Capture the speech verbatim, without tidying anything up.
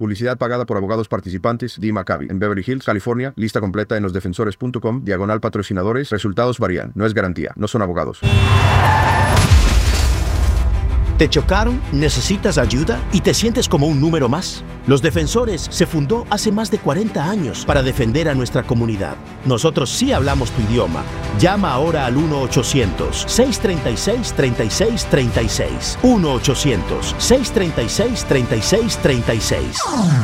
Publicidad pagada por abogados participantes. Dee Maccabi, en Beverly Hills, California. Lista completa en losdefensores punto com, diagonal patrocinadores. Resultados varían. No es garantía. No son abogados. ¿Te chocaron? ¿Necesitas ayuda? ¿Y te sientes como un número más? Los Defensores se fundó hace más de cuarenta años para defender a nuestra comunidad. Nosotros sí hablamos tu idioma. Llama ahora al uno ochocientos, seis tres seis, tres seis tres seis. uno ochocientos, seis tres seis, tres seis tres seis.